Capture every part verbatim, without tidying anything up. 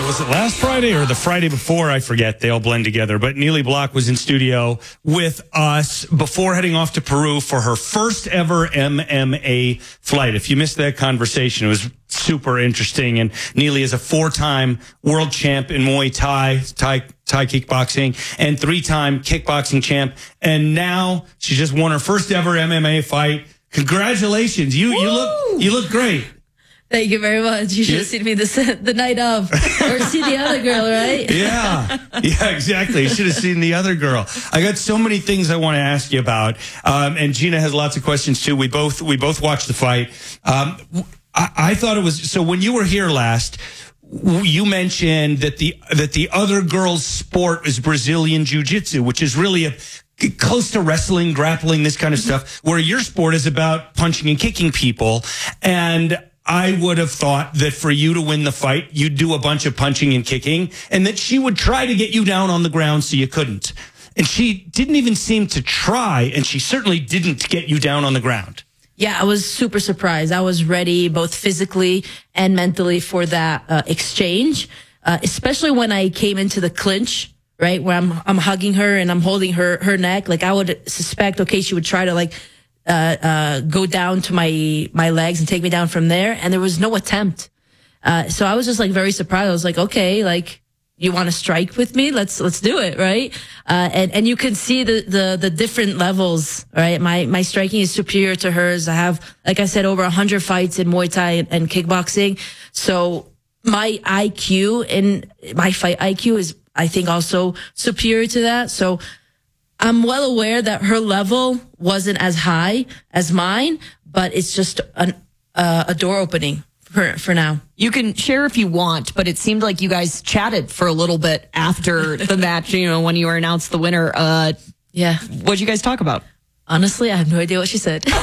was it last Friday or the Friday before? I forget. They all blend together. But Neely Block was in studio with us before heading off to Peru for her first ever M M A flight. If you missed that conversation, it was super interesting. And Neely is a four-time world champ in Muay Thai, Thai, Thai kickboxing, and three-time kickboxing champ. And now she just won her first ever M M A fight. Congratulations. You, you look, you look great. Thank you very much. You should have seen me the, the night of, or see the other girl, right? Yeah, yeah, exactly. You should have seen the other girl. I got so many things I want to ask you about, um, and Gina has lots of questions too. We both we both watched the fight. Um, I, I thought it was so. When you were here last, you mentioned that the that the other girl's sport is Brazilian Jiu-Jitsu, which is really a close to wrestling, grappling, this kind of stuff, where your sport is about punching and kicking people. And I would have thought that for you to win the fight, you'd do a bunch of punching and kicking, and that she would try to get you down on the ground so you couldn't. And she didn't even seem to try, and she certainly didn't get you down on the ground. Yeah, I was super surprised. I was ready both physically and mentally for that uh, exchange, uh, especially when I came into the clinch, right, where I'm I'm hugging her and I'm holding her her neck. Like, I would suspect, okay, she would try to like uh uh go down to my my legs and take me down from there, and there was no attempt. Uh so I was just like very surprised. I was like, okay, like, you want to strike with me? Let's let's do it, right? Uh and and you can see the the the different levels, right? My my striking is superior to hers. I have, like I said, over one hundred fights in Muay Thai and, and kickboxing. So my I Q and my fight I Q is, I think, also superior to that. So I'm well aware that her level wasn't as high as mine, but it's just an, uh, a door opening for for now. You can share if you want, but it seemed like you guys chatted for a little bit after the match, you know, when you were announced the winner. Uh, yeah. What'd you guys talk about? Honestly, I have no idea what she said. She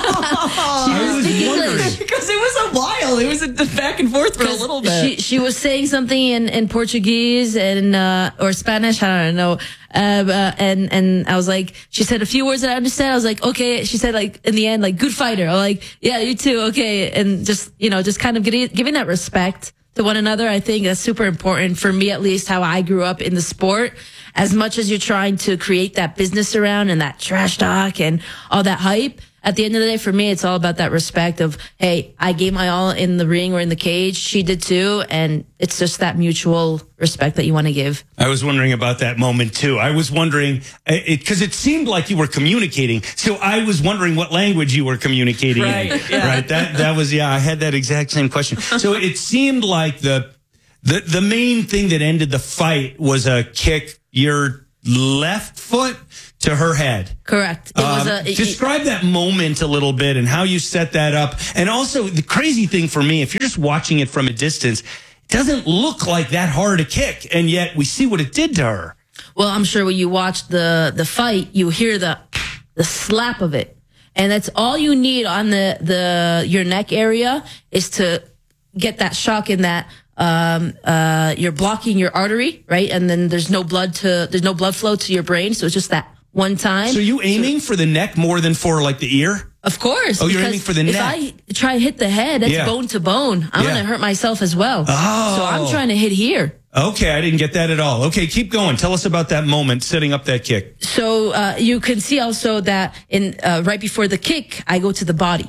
I was wondering. Because it was a while. It was a back and forth for a little bit. She, she was saying something in, in Portuguese and uh, or Spanish, I don't know. Uh, uh, and and I was like, she said a few words that I understand. I was like, okay. She said, like, in the end, like, good fighter. I'm like, yeah, you too. Okay. And just, you know, just kind of getting, giving that respect to one another. I think that's super important for me, at least how I grew up in the sport. As much as you're trying to create that business around and that trash talk and all that hype, at the end of the day, for me, it's all about that respect of, hey, I gave my all in the ring or in the cage. She did too. And it's just that mutual respect that you want to give. I was wondering about that moment too. I was wondering, because it, it seemed like you were communicating. So I was wondering what language you were communicating right, in. Yeah. Right. That, that was, yeah, I had that exact same question. So it seemed like the, the, the main thing that ended the fight was a kick, your left foot to her head. Correct. It was um, a, it, describe that moment a little bit and how you set that up. And also, the crazy thing for me, if you're just watching it from a distance, it doesn't look like that hard a kick, and yet we see what it did to her. Well, I'm sure when you watch the the fight, you hear the the slap of it, and that's all you need on the the your neck area is to get that shock in that. Um, uh, you're blocking your artery, right? And then there's no blood to, there's no blood flow to your brain. So it's just that one time. So you aiming so, for the neck more than for like the ear? Of course. Oh, you're aiming for the neck. If I try to hit the head, that's yeah. bone to bone. I'm yeah. going to hurt myself as well. Oh. So I'm trying to hit here. Okay. I didn't get that at all. Okay. Keep going. Tell us about that moment setting up that kick. So, uh, you can see also that in, uh, right before the kick, I go to the body.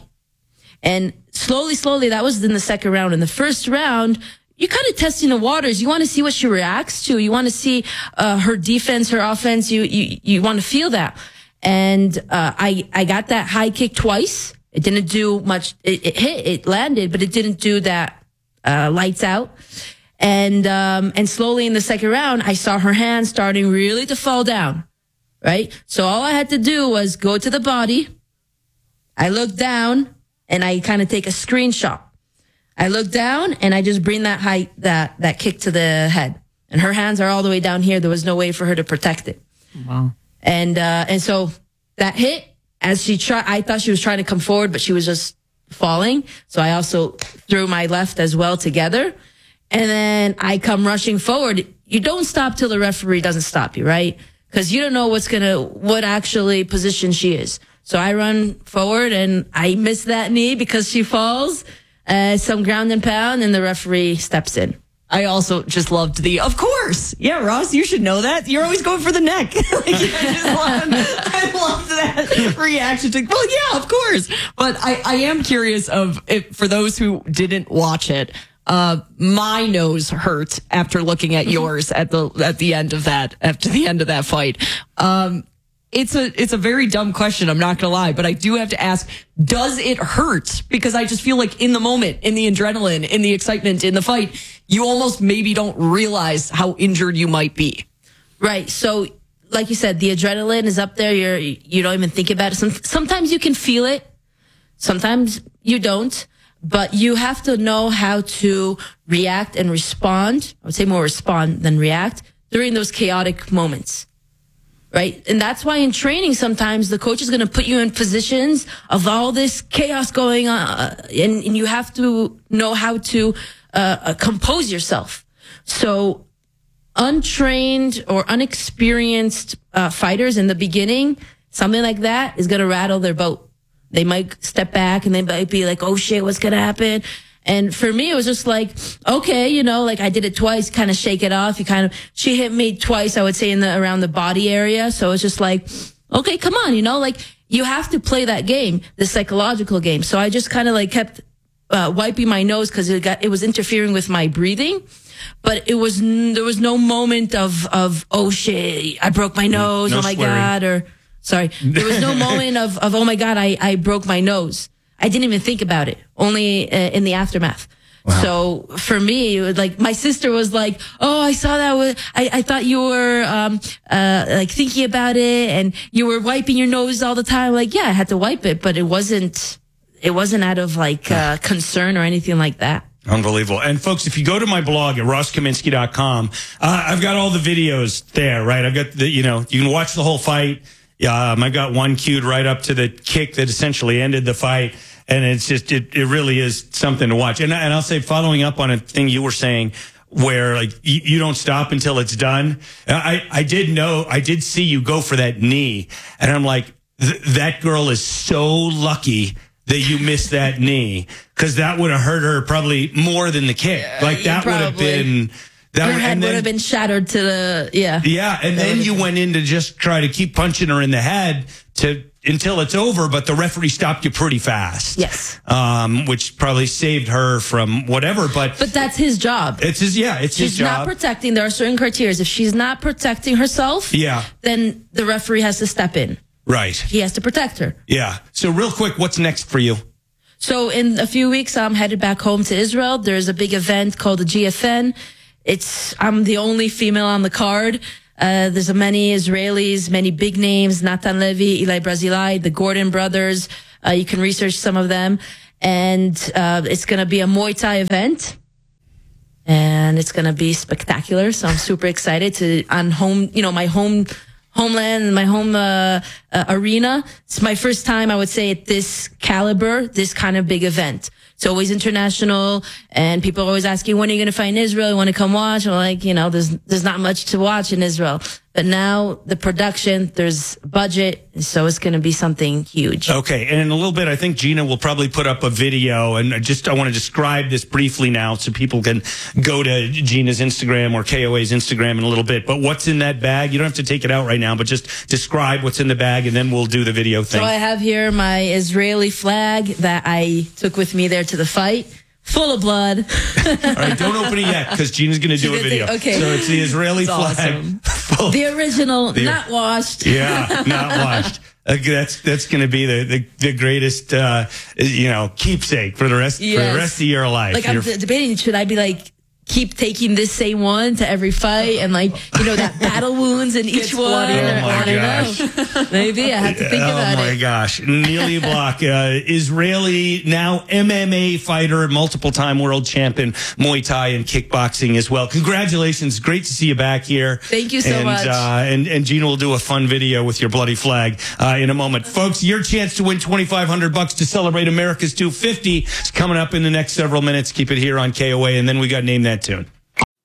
And slowly, slowly, that was in the second round. In the first round, you're kind of testing the waters. You want to see what she reacts to. You want to see uh, her defense, her offense. You you you want to feel that. And uh, I I got that high kick twice. It didn't do much. It, it hit, it landed, but it didn't do that uh, lights out. And um, and slowly in the second round, I saw her hand starting really to fall down. Right. So all I had to do was go to the body. I look down and I kind of take a screenshot. I look down and I just bring that high, that, that kick to the head, and her hands are all the way down here. There was no way for her to protect it. Wow. And, uh, and so that hit as she tried, I thought she was trying to come forward, but she was just falling. So I also threw my left as well together. And then I come rushing forward. You don't stop till the referee doesn't stop you, right? Cause you don't know what's gonna, what actually position she is. So I run forward and I miss that knee because she falls. Uh, some ground and pound, and the referee steps in. I also just loved the, of course. Yeah, Ross, you should know that. You're always going for the neck. like, I just loved, I loved that reaction to, well, yeah, of course. But I, I am curious of, if, for those who didn't watch it, uh, my nose hurt after looking at yours at the, at the end of that, after the end of that fight. Um, It's a it's a very dumb question, I'm not going to lie, but I do have to ask, does it hurt? Because I just feel like in the moment, in the adrenaline, in the excitement, in the fight, you almost maybe don't realize how injured you might be. Right. So, like you said, the adrenaline is up there. You're, you don't even think about it. Some, sometimes you can feel it. Sometimes you don't. But you have to know how to react and respond. I would say more respond than react during those chaotic moments. Right. And that's why in training, sometimes the coach is going to put you in positions of all this chaos going on. And, and you have to know how to uh, compose yourself. So untrained or unexperienced uh, fighters in the beginning, something like that is going to rattle their boat. They might step back and they might be like, oh, shit, what's going to happen? And for me, it was just like, okay, you know, like I did it twice, kind of shake it off. You kind of, she hit me twice, I would say, in the, around the body area. So it's just like, okay, come on, you know, like you have to play that game, the psychological game. So I just kind of like kept uh, wiping my nose because it got, it was interfering with my breathing. But it was, there was no moment of, of, oh shit, I broke my nose. No oh my swearing. God. Or sorry, there was no moment of, of, oh my God, I, I broke my nose. I didn't even think about it, only uh, in the aftermath. Wow. So for me, it was like my sister was like, "Oh, I saw that. Was, I I thought you were um uh like thinking about it, and you were wiping your nose all the time." Like, yeah, I had to wipe it, but it wasn't it wasn't out of like uh, concern or anything like that. Unbelievable. And folks, if you go to my blog at ross kaminsky dot com, uh, I've got all the videos there. Right, I've got the you know you can watch the whole fight. Um, I got one queued right up to the kick that essentially ended the fight. And it's just, it, it really is something to watch. And, and I'll say, following up on a thing you were saying, where like you, you don't stop until it's done. I, I did know, I did see you go for that knee. And I'm like, th- that girl is so lucky that you missed that knee. Cause that would have hurt her probably more than the kick. Like that would have been, that her head would have been shattered to the, yeah. Yeah. And then you went in to just try to keep punching her in the head to, until it's over, but the referee stopped you pretty fast. Yes. Um, which probably saved her from whatever, but. But that's his job. It's his, yeah, it's she's his job. She's not protecting. There are certain criteria. If she's not protecting herself, yeah, then the referee has to step in. Right. He has to protect her. Yeah. So real quick, what's next for you? So in a few weeks, I'm headed back home to Israel. There's a big event called the G F N. It's, I'm the only female on the card. Uh, there's many Israelis, many big names, Natan Levy, Eli Brazilai, the Gordon brothers. Uh, you can research some of them. And, uh, it's going to be a Muay Thai event. And it's going to be spectacular. So I'm super excited to, on home, you know, my home, homeland, my home, uh, uh, arena. It's my first time, I would say, at this caliber, this kind of big event. It's always international, and people are always asking, when are you going to fight in Israel? You want to come watch? I'm like, you know, there's there's not much to watch in Israel. But now the production, there's budget, so it's going to be something huge. Okay, and in a little bit, I think Gina will probably put up a video, and I just I want to describe this briefly now so people can go to Gina's Instagram or K O A's Instagram in a little bit. But what's in that bag? You don't have to take it out right now, but just describe what's in the bag, and then we'll do the video thing. So I have here my Israeli flag that I took with me there to the fight. Full of blood. All right, don't open it yet because Gina's going to do a video. Think, okay. So it's the Israeli That's flag. awesome. Full. The original, The- not washed. Yeah, not washed. Uh, that's that's going to be the the, the greatest uh, you know keepsake for the rest for Yes. the rest of your life. Like I'm You're- d- debating, should I be like, keep taking this same one to every fight and like, you know, that battle wounds in each Gets one? bloody. Or, Oh, my I don't know. Maybe I have to think oh about my it. gosh, Neely Block, uh, Israeli now M M A fighter, multiple time world champion, Muay Thai and kickboxing as well. Congratulations, great to see you back here. Thank you so and, much. Uh, and and Gina will do a fun video with your bloody flag uh, in a moment, folks. Your chance to win twenty-five hundred bucks to celebrate America's two fifty is coming up in the next several minutes. Keep it here on K O A, and then we got Name That Tune.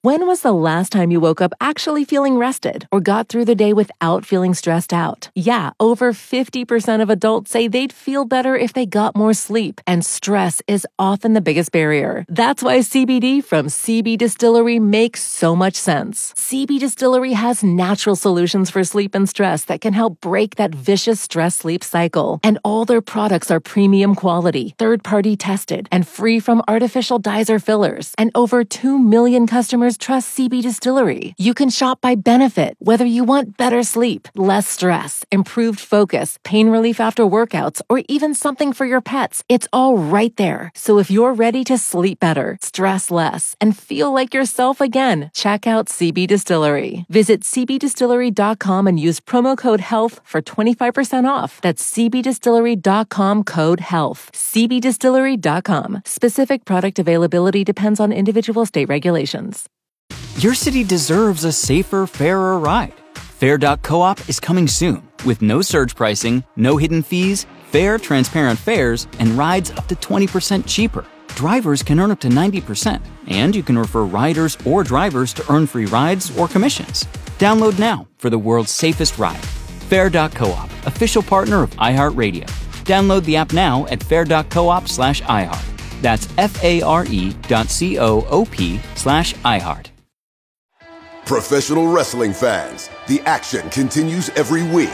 When was the last time you woke up actually feeling rested or got through the day without feeling stressed out? Yeah, over fifty percent of adults say they'd feel better if they got more sleep, and stress is often the biggest barrier. That's why C B D from C B Distillery makes so much sense. C B Distillery has natural solutions for sleep and stress that can help break that vicious stress-sleep cycle. And all their products are premium quality, third-party tested, and free from artificial dyes or fillers. And over two million customers trust C B Distillery. You can shop by benefit, whether you want better sleep, less stress, improved focus, pain relief after workouts, or even something for your pets. It's all right there. So if you're ready to sleep better, stress less, and feel like yourself again, check out C B Distillery. Visit c b distillery dot com and use promo code HEALTH for twenty-five percent off. That's c b distillery dot com code HEALTH. c b distillery dot com. Specific product availability depends on individual state regulations. Your city deserves a safer, fairer ride. Fair dot coop is coming soon with no surge pricing, no hidden fees, fair, transparent fares, and rides up to twenty percent cheaper. Drivers can earn up to ninety percent, and you can refer riders or drivers to earn free rides or commissions. Download now for the world's safest ride. Fair dot coop, official partner of iHeartRadio. Download the app now at fair dot coop slash iHeart. That's F-A-R-E dot C-O-O-P slash iHeart. Professional wrestling fans, the action continues every week.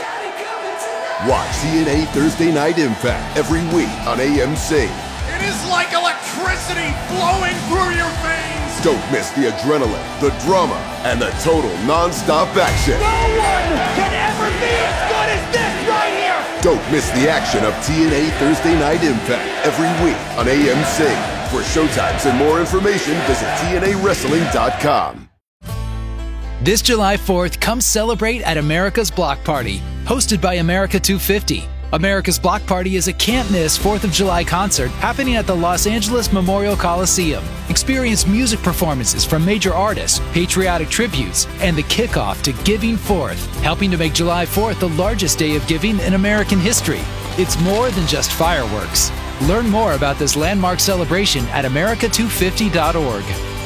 Watch T N A Thursday Night Impact every week on A M C. It is like electricity flowing through your veins. Don't miss the adrenaline, the drama, and the total non-stop action. No one can ever be as good as this right here. Don't miss the action of T N A Thursday Night Impact every week on A M C. For showtimes and more information, visit T N A wrestling dot com. This July fourth, come celebrate at America's Block Party, hosted by America two fifty. America's Block Party is a can't-miss fourth of July concert happening at the Los Angeles Memorial Coliseum. Experience music performances from major artists, patriotic tributes, and the kickoff to Giving Fourth, helping to make July fourth the largest day of giving in American history. It's more than just fireworks. Learn more about this landmark celebration at america two fifty dot org.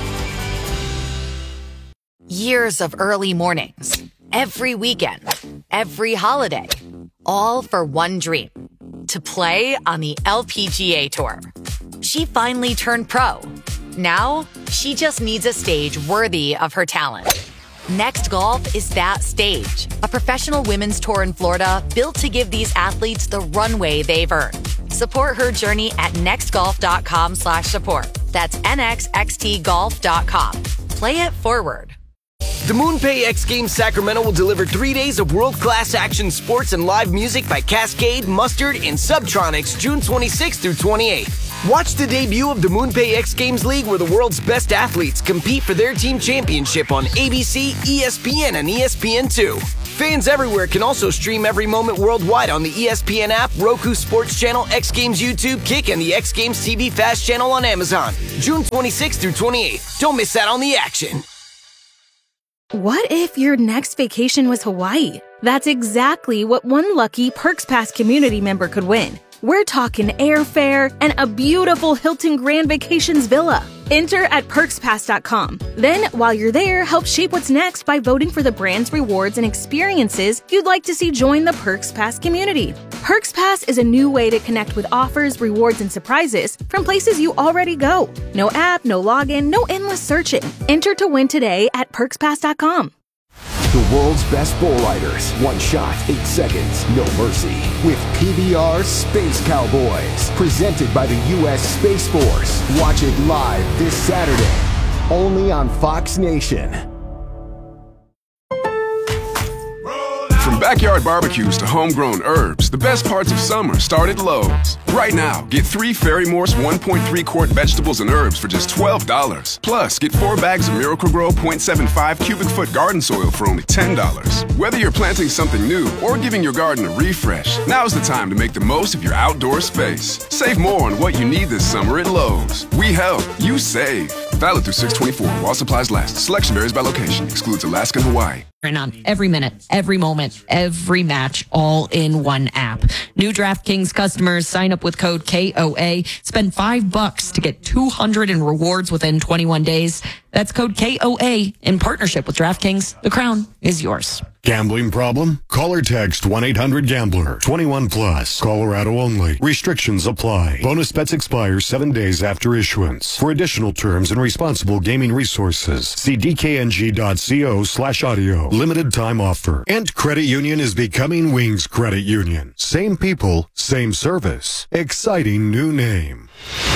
Years of early mornings, every weekend, every holiday, all for one dream, to play on the L P G A Tour. She finally turned pro. Now, she just needs a stage worthy of her talent. Next Golf is that stage, a professional women's tour in Florida built to give these athletes the runway they've earned. Support her journey at next golf dot com slash support. That's N X X T golf dot com. Play it forward. The MoonPay X Games Sacramento will deliver three days of world-class action sports and live music by Cascade, Mustard, and Subtronics June twenty-sixth through twenty-eighth. Watch the debut of the MoonPay X Games League, where the world's best athletes compete for their team championship on A B C, E S P N, and E S P N two. Fans everywhere can also stream every moment worldwide on the E S P N app, Roku Sports Channel, X Games YouTube, Kick, and the X Games T V Fast channel on Amazon. June twenty-sixth through twenty-eighth. Don't miss out on the action. What if your next vacation was Hawaii? That's exactly what one lucky Perks Pass community member could win. We're talking airfare and a beautiful Hilton Grand Vacations villa. Enter at perks pass dot com. Then, while you're there, help shape what's next by voting for the brands, rewards, and experiences you'd like to see join the Perks Pass community. Perks Pass is a new way to connect with offers, rewards, and surprises from places you already go. No app, no login, no endless searching. Enter to win today at perks pass dot com. The world's best bull riders. One shot, eight seconds, no mercy. With P B R Space Cowboys. Presented by the U S Space Force. Watch it live this Saturday. Only on Fox Nation. From backyard barbecues to homegrown herbs, the best parts of summer start at Lowe's. Right now, get three Fairy Morse one point three quart vegetables and herbs for just twelve dollars. Plus, get four bags of Miracle-Gro point seven five cubic foot garden soil for only ten dollars. Whether you're planting something new or giving your garden a refresh, now's the time to make the most of your outdoor space. Save more on what you need this summer at Lowe's. We help, you save. Valid through six twenty-four while supplies last. Selection varies by location. Excludes Alaska and Hawaii. And on every minute, every moment, every match, all in one app. New DraftKings customers sign up with code K O A. Spend five bucks to get two hundred in rewards within twenty-one days. That's code K O A in partnership with DraftKings. The crown is yours. Gambling problem? Call or text one eight hundred gambler. twenty-one plus. Colorado only. Restrictions apply. Bonus bets expire seven days after issuance. For additional terms and responsible gaming resources, see d k n g dot co slash audio. Limited time offer. And Credit Union is becoming Wings Credit Union. Same people, same service. Exciting new name.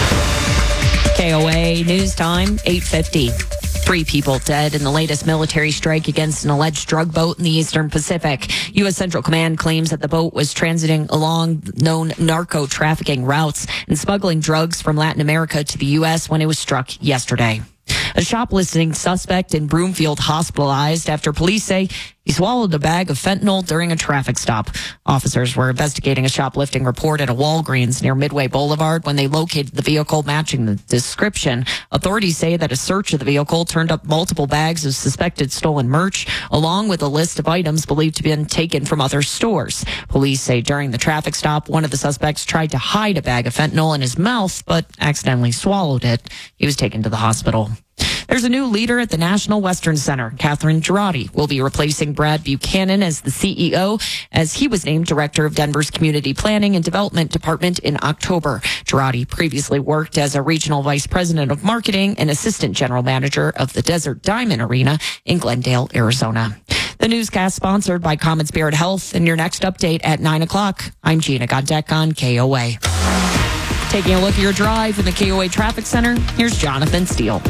K O A News Time, eight fifty. Three people dead in the latest military strike against an alleged drug boat in the Eastern Pacific. U S Central Command claims that the boat was transiting along known narco trafficking routes and smuggling drugs from Latin America to the U S when it was struck yesterday. A shoplifting suspect in Broomfield hospitalized after police say he swallowed a bag of fentanyl during a traffic stop. Officers were investigating a shoplifting report at a Walgreens near Midway Boulevard when they located the vehicle matching the description. Authorities say that a search of the vehicle turned up multiple bags of suspected stolen merch, along with a list of items believed to have been taken from other stores. Police say during the traffic stop, one of the suspects tried to hide a bag of fentanyl in his mouth, but accidentally swallowed it. He was taken to the hospital. There's a new leader at the National Western Center. Catherine Girardi will be replacing Brad Buchanan as the C E O, as he was named director of Denver's Community Planning and Development Department in October. Girardi previously worked as a regional vice president of marketing and assistant general manager of the Desert Diamond Arena in Glendale, Arizona. The newscast sponsored by Common Spirit Health, and your next update at nine o'clock. I'm Gina Godek on K O A. Taking a look at your drive in the K O A Traffic Center, here's Jonathan Steele.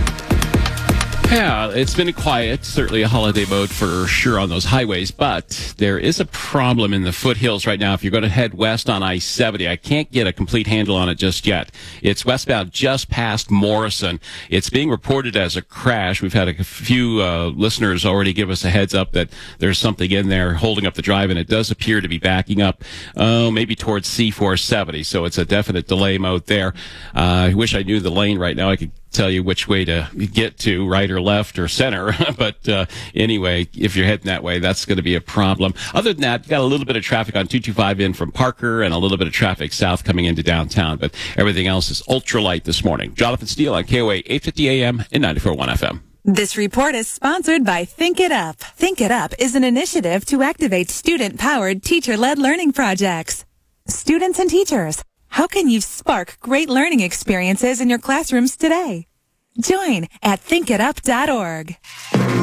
Yeah, it's been quiet, certainly a holiday mode for sure on those highways, but there is a problem in the foothills right now. If you're going to head west on I seventy, I can't get a complete handle on it just yet. It's westbound just past Morrison. It's being reported as a crash. We've had a few uh, listeners already give us a heads up that there's something in there holding up the drive, and it does appear to be backing up, uh, maybe towards C four seventy, so it's a definite delay mode there. Uh, I wish I knew the lane right now. I could tell you which way to get to, right or left or center. But uh, anyway, if you're heading that way, that's going to be a problem. Other than that, got a little bit of traffic on two twenty-five in from Parker and a little bit of traffic south coming into downtown. But everything else is ultralight this morning. Jonathan Steele on K O A eight fifty A M and ninety-four point one F M. This report is sponsored by Think It Up. Think It Up is an initiative to activate student-powered, teacher-led learning projects. Students and teachers, how can you spark great learning experiences in your classrooms today? Join at think it up dot org.